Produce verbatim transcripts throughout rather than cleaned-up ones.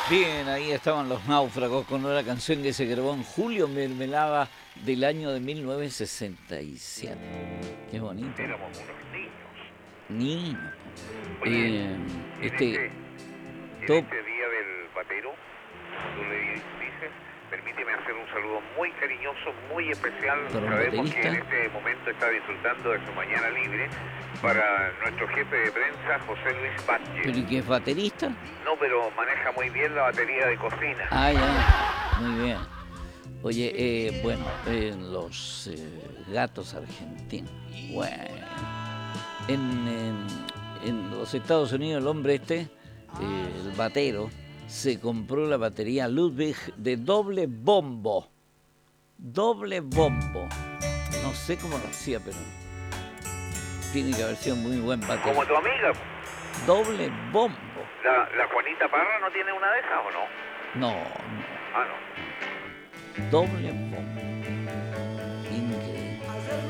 Bien, ahí estaban Los Náufragos con una canción que se grabó en Julio Mermelada del año de mil novecientos sesenta y siete. Qué bonito. Éramos unos niños. Niños. Oye, Eh, en este, este, en top. este día del patero, tú le dices, permíteme hacer un saludo muy cariñoso, muy especial. ¿Para un Sabemos que baterista? en este momento está disfrutando de su mañana libre para nuestro jefe de prensa, José Luis Vázquez. ¿Pero y qué es baterista? No, pero maneja muy bien la batería de cocina. Ah, ya. Muy bien. Oye, eh, bueno, eh, los eh, gatos argentinos. Bueno. En, en, en los Estados Unidos, el hombre este, eh, el batero, se compró la batería Ludwig de doble bombo. Doble bombo. No sé cómo lo hacía, pero tiene que haber sido muy buen batero. Como tu amiga, Doble bombo. la, la Juanita Parra, ¿no tiene una de esas o no? No, no. Ah, no. Doble bombo. Increíble.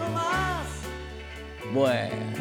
Bueno.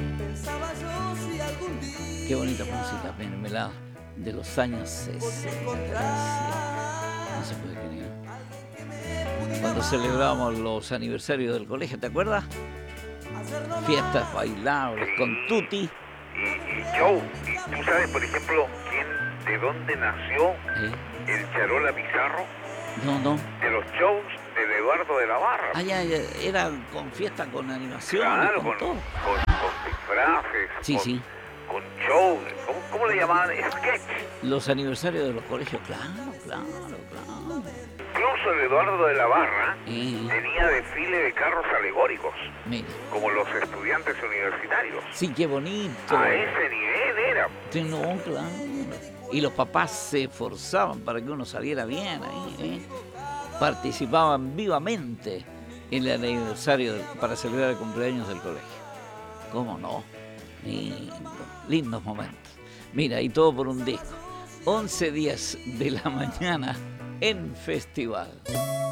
Qué bonita música, mermelada, de los años sesenta. No se puede creer. Cuando celebrábamos los aniversarios del colegio, ¿te acuerdas? Fiestas bailables con tutti. Y, y Joe, y tú sabes, por ejemplo, quién, de dónde nació ¿Eh? el Charola Pizarro, No, no. de los shows del Eduardo de la Barra. Ah, ya, ya, era con fiesta, con animación, Claro, con, con, todo. con, con disfraces, Sí, con, sí. con shows, ¿cómo, cómo le llamaban? Sketch. Los aniversarios de los colegios, claro, claro, claro. Incluso el Eduardo de la Barra Y, tenía desfile de carros alegóricos, mira, como los estudiantes universitarios. sí, qué bonito. A ese nivel era. Sí, no, claro. Y los papás se esforzaban para que uno saliera bien ahí, ¿eh? Participaban vivamente en el aniversario de- para celebrar el cumpleaños del colegio. ¿Cómo no? Lindo, lindos momentos. Mira, y todo por un disco. once días de la mañana en festival.